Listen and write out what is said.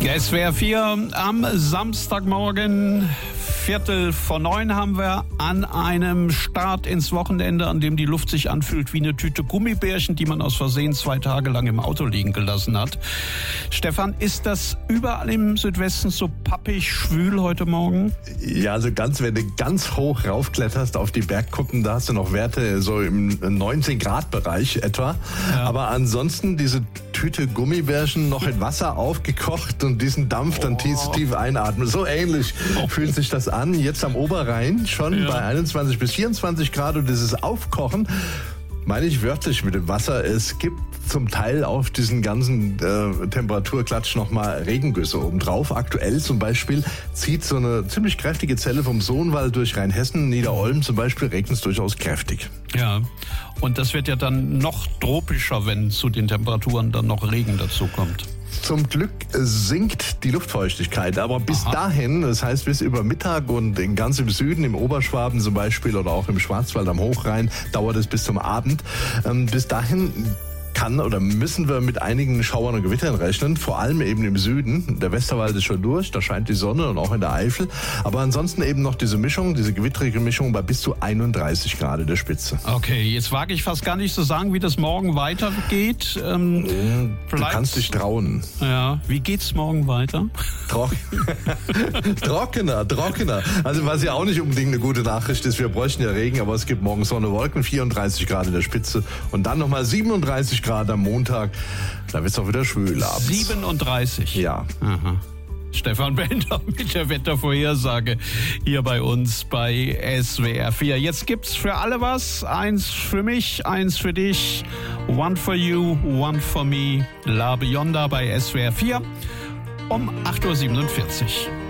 SWR 4 am Samstagmorgen, 8:45 haben wir an einem Start ins Wochenende, an dem die Luft sich anfühlt wie eine Tüte Gummibärchen, die man aus Versehen 2 Tage lang im Auto liegen gelassen hat. Stefan, ist das überall im Südwesten so pappig schwül heute Morgen? Ja, also wenn du ganz hoch raufkletterst auf die Bergkuppen, da hast du noch Werte so im 19-Grad-Bereich etwa. Ja. Aber ansonsten diese Tüte Gummibärchen noch in Wasser aufgekocht und diesen Dampf dann tief einatmen. So ähnlich fühlt sich das an. Jetzt am Oberrhein schon bei 21 bis 24 Grad und dieses Aufkochen, meine ich wörtlich mit dem Wasser. Es gibt zum Teil auf diesen ganzen Temperaturklatsch nochmal Regengüsse obendrauf. Aktuell zum Beispiel zieht so eine ziemlich kräftige Zelle vom Sohnwald durch Rheinhessen. Niederolm zum Beispiel regnet es durchaus kräftig. Ja, und das wird ja dann noch tropischer, wenn zu den Temperaturen dann noch Regen dazu kommt. Zum Glück sinkt die Luftfeuchtigkeit, aber bis dahin, das heißt bis über Mittag und ganz im Süden, im Oberschwaben zum Beispiel oder auch im Schwarzwald am Hochrhein, dauert es bis zum Abend. Bis dahin kann oder müssen wir mit einigen Schauern und Gewittern rechnen, vor allem eben im Süden. Der Westerwald ist schon durch, da scheint die Sonne und auch in der Eifel. Aber ansonsten eben noch diese gewittrige Mischung bei bis zu 31 Grad in der Spitze. Okay, jetzt wage ich fast gar nicht zu sagen, wie das morgen weitergeht. Du kannst dich trauen. Ja, wie geht's morgen weiter? Trockener. Also was ja auch nicht unbedingt eine gute Nachricht ist, wir bräuchten ja Regen, aber es gibt morgen Sonne, Wolken, 34 Grad in der Spitze und dann nochmal 37 Grad am Montag. Da wird es auch wieder schwül abends. 37? Ja. Aha. Stefan Bender mit der Wettervorhersage hier bei uns bei SWR 4. Jetzt gibt's für alle was. Eins für mich, eins für dich. One for you, one for me. La Bionda bei SWR 4 um 8:47 Uhr.